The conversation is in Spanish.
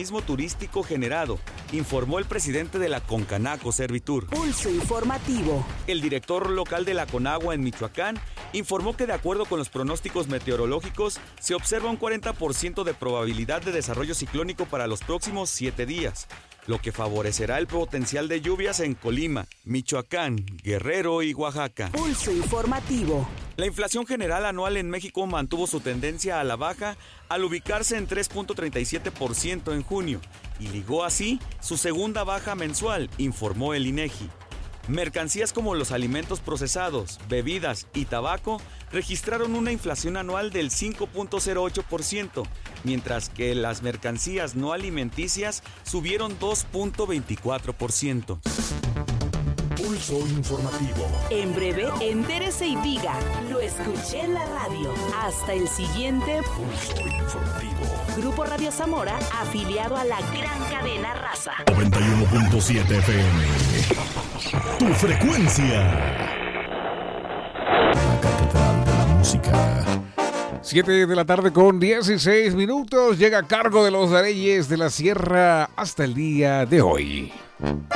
turismo turístico generado, informó el presidente de la Concanaco Servitur. Pulso informativo. El director local de la Conagua en Michoacán informó que de acuerdo con los pronósticos meteorológicos, se observa un 40% de probabilidad de desarrollo ciclónico para los próximos 7 días, lo que favorecerá el potencial de lluvias en Colima, Michoacán, Guerrero y Oaxaca. Pulso informativo. La inflación general anual en México mantuvo su tendencia a la baja al ubicarse en 3.37% en junio y ligó así su segunda baja mensual, informó el INEGI. Mercancías como los alimentos procesados, bebidas y tabaco registraron una inflación anual del 5.08%, mientras que las mercancías no alimenticias subieron 2.24%. Pulso informativo. En breve, entérese y diga, lo escuché en la radio. Hasta el siguiente Pulso informativo. Grupo Radio Zamora, afiliado a la gran cadena Raza. 91.7 FM. Tu frecuencia. La catedral de la música. 7 de la tarde con 16 minutos. Llega a cargo de los Reyes de la Sierra hasta el día de hoy.